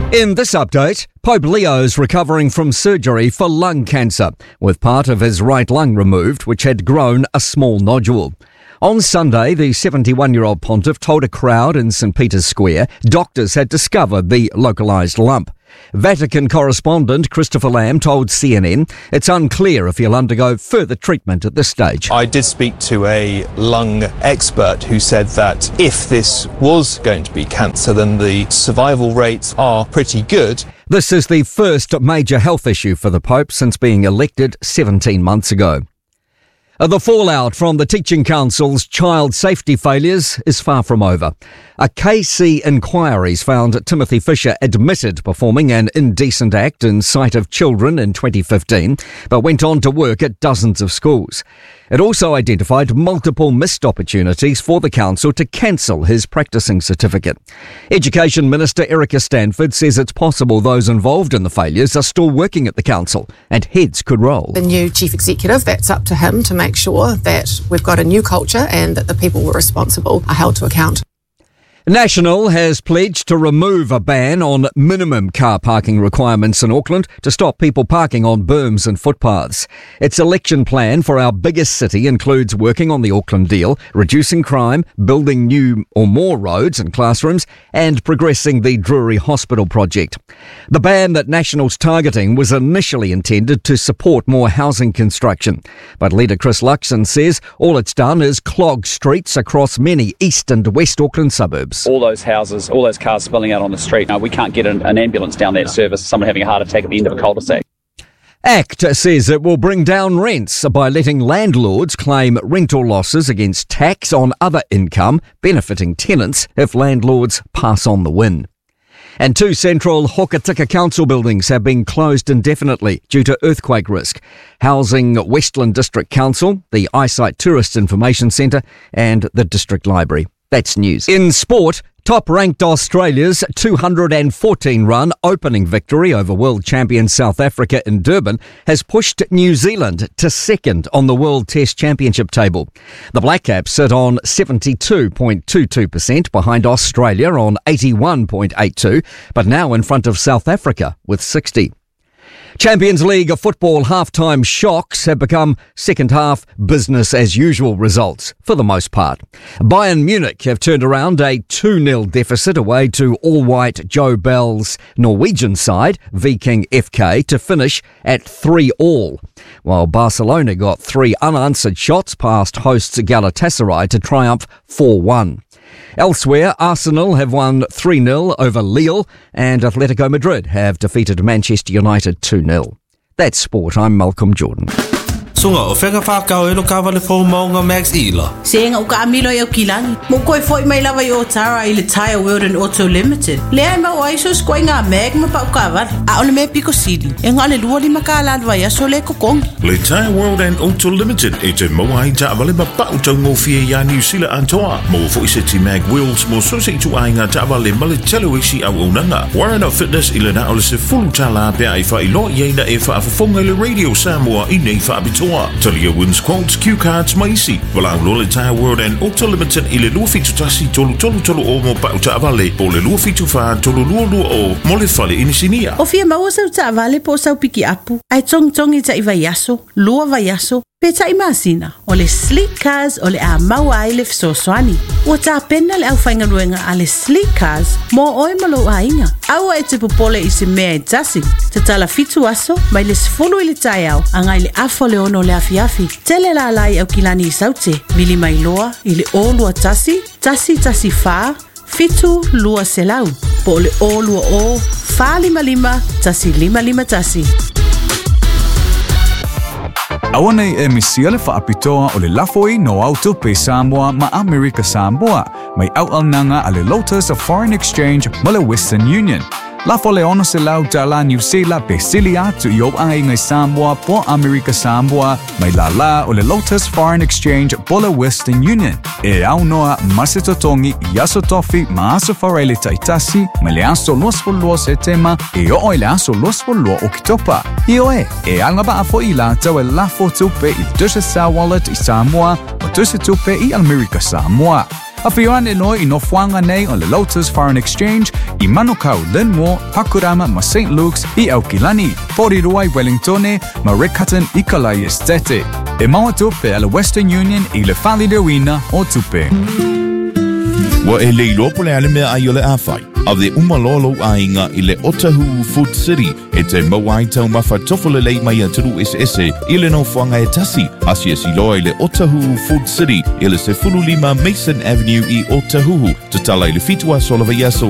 In this update, Pope Leo's recovering from surgery for lung cancer, with part of his right lung removed, which had grown a small nodule. On Sunday, the 71-year-old pontiff told a crowd in St. Peter's Square doctors had discovered the localised lump. Vatican correspondent Christopher Lamb told CNN it's unclear if he'll undergo further treatment at this stage. I did speak to a lung expert who said that if this was going to be cancer, then the survival rates are pretty good. This is the first major health issue for the Pope since being elected 17 months ago. The fallout from the Teaching Council's child safety failures is far from over. A KC inquiry's found Timothy Fisher admitted performing an indecent act in sight of children in 2015, but went on to work at dozens of schools. It also identified multiple missed opportunities for the council to cancel his practising certificate. Education Minister Erica Stanford says it's possible those involved in the failures are still working at the council and heads could roll. The new chief executive, that's up to him to make sure that we've got a new culture and that the people who were responsible are held to account. National has pledged to remove a ban on minimum car parking requirements in Auckland to stop people parking on berms and footpaths. Its election plan for our biggest city includes working on the Auckland deal, reducing crime, building new or more roads and classrooms, and progressing the Drury Hospital project. The ban that National's targeting was initially intended to support more housing construction, but leader Chris Luxon says all it's done is clog streets across many east and west Auckland suburbs. All those houses, all those cars spilling out on the street. We can't get an ambulance down that service, someone having a heart attack at the end of a cul-de-sac. ACT says it will bring down rents by letting landlords claim rental losses against tax on other income, benefiting tenants if landlords pass on the win. And 2 central Hokitika council buildings have been closed indefinitely due to earthquake risk, housing Westland District Council, the Eyesight Tourist Information Centre and the District Library. That's news. In sport, top-ranked Australia's 214-run opening victory over world champion South Africa in Durban has pushed New Zealand to second on the World Test Championship table. The Black Caps sit on 72.22% behind Australia on 81.82%, but now in front of South Africa with 60%. Champions League of football half-time shocks have become second-half business-as-usual results, for the most part. Bayern Munich have turned around a 2-0 deficit away to all-white Joe Bell's Norwegian side, Viking FK, to finish at 3-3, while Barcelona got 3 unanswered shots past hosts Galatasaray to triumph 4-1. Elsewhere, Arsenal have won 3-0 over Lille and Atletico Madrid have defeated Manchester United 2-0. That's sport. I'm Malcolm Jordan. Sunga o whenga whakau e no kawale fō maunga Max Ila. Senga o ka amilo e o kilani. Mo koe fōi mai lawa i o Tara i le Tire World and Auto Limited. Lea ma o aiso skoi ngā meg ma pa o kawale. A ole me piko sili. E ngā le lua lima ka alalwa ia so le kokongi. Le Tire World and Auto Limited e te maua i ta awale ma pa o tau ngō fie ia New Zealand antoa. Mo fōi se ti mag wheels mo so se tu ai ngā ta awale ma le telo isi au unanga. Warren Fitness i le na ole se fulu tala pia i wha i lo i eina e wha afafonga le Radio Samoa i nei wha abitua. Talia wins quotes, cue cards, maisi. Wala le Tire World and Auto Limited i le lua fitu tasi tolu o mo pa uta avale. Po le lua fitu wha tolu lua o mo le fale inisinia. O fia maua sa uta avale po sa upiki apu. Ai tong i ta i vaiaso, lua vaiaso. Pe ta i masina. O le sleek cars o le a maua ai le fisoswani. O ta pena le au whainga ruenga a le sleek cars mo oi malo a inga. Aua e te popole i se mea e tasi. Te tala fitu aso, mai le sifulu i le tai au, angai le afo le ono le afiafi. Tele la alai au kilani i saute, mili mai loa, i le o lua tasi fa, fitu lua selau. Po le o lua o, fa lima, tasi lima tasi. Awa nei e misia le whaapitoa o le lafoi no auto pe Samoa ma Amerika Samoa, mai au nanga a le Lotus of Foreign Exchange ma le Western Union. Lafo le ono se lau tala New Zealand pe sili atu i o ai ngai Samoa po Amerika Samoa, mai la o le Lotus Foreign Exchange po le Western Union. E au noa masitotongi i aso tofi ma aso whareile taitasi, mai le aso luasfolua se tema, e o le aso luasfolua o kitopa. I o e anga ba afo i la tau e lafo tupe i Dusa Sa Wallet i Samoa, o Dusa tupe i Amerika Samoa. A whioan e loa I nofuanga nei o le Lotus Foreign Exchange I Manukau, Linmore, Pakurama ma St. Luke's I Aukilani, Porirua I Wellingtone ma Riccarton I Kalai Estete. E maua tupe a le Western Union I le Fali de Wina o tupe. Wa e leilo pole ale mea ai ole awhai. A de umalolo ainga I le Otahuhu Food City e te mawai tau mawha tofole lei mai aturu ese I le no whanga e tasi. Asia si loa I le Otahuhu Food City I le se 15 Mason Avenue I Otahuhu. Te tala I le fitua solava yaso